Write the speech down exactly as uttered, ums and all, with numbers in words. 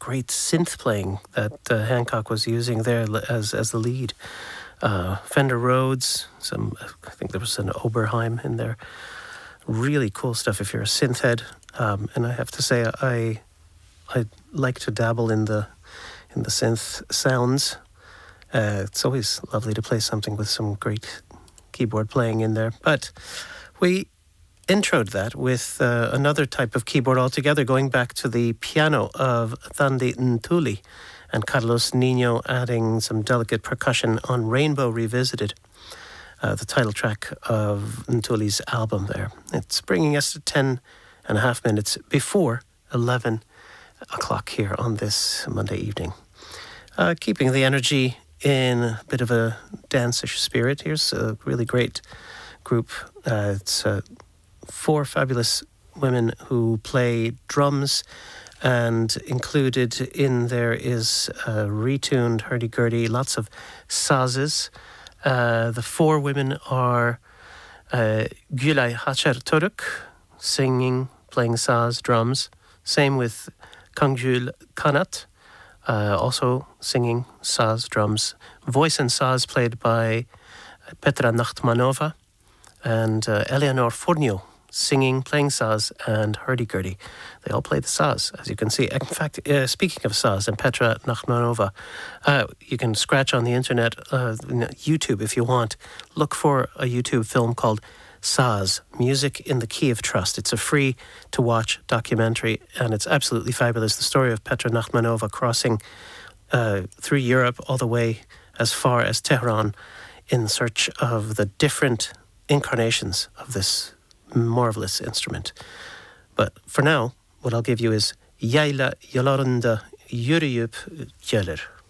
great synth playing that uh, Hancock was using there as as the lead. Uh, Fender Rhodes, some I think there was an Oberheim in there. Really cool stuff if you're a synth head. Um, and I have to say, I I like to dabble in the in the synth sounds. Uh, it's always lovely to play something with some great keyboard playing in there. But we introed that with uh, another type of keyboard altogether, going back to the piano of Thandi Ntuli, and Carlos Nino adding some delicate percussion on Rainbow Revisited, uh, the title track of Ntuli's album there. It's bringing us to ten and a half minutes before eleven o'clock here on this Monday evening. Uh, keeping the energy in a bit of a dance-ish spirit. Here's a really great group. Uh, it's uh, four fabulous women who play drums, and included in there is a retuned hurdy-gurdy, lots of sazes. Uh, the four women are uh, Gülay Hacer Toruk, singing, playing saz, drums. Same with Kangjul Kanat, uh, also singing saz, drums. Voice and saz played by Petra Nachtmanova, and uh, Eleanor Fournier, singing, playing saz, and hurdy-gurdy. They all play the saz, as you can see. In fact, uh, speaking of saz and Petra Nachtmanova, uh, you can scratch on the internet, uh, YouTube if you want. Look for a YouTube film called Saz, Music in the Key of Trust. It's a free-to-watch documentary, and it's absolutely fabulous. The story of Petra Nachtmanova crossing uh, through Europe all the way as far as Tehran in search of the different incarnations of this marvelous instrument. But for now, what I'll give you is Yayla Yolarında Yürüyüp Gelir.